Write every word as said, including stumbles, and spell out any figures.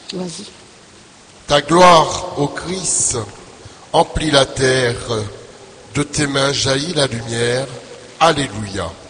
Vas-y. Ta gloire, ô Christ, emplit la terre. De tes mains jaillit la lumière. Alléluia.